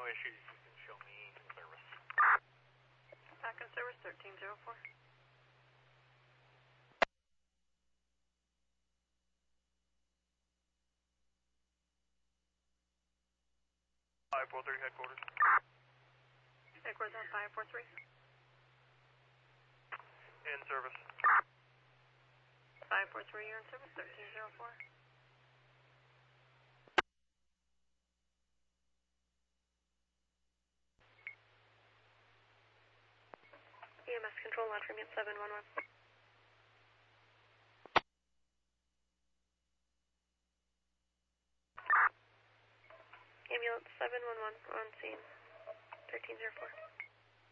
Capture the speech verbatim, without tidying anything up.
issues, you can show me in service. Back in service, thirteen zero four. five four three headquarters. Headquarters on five four three. In service. five four three, you're in service, thirteen zero four. E M S control, launch from seven one one. Ambulance seven one one on scene, thirteen zero four.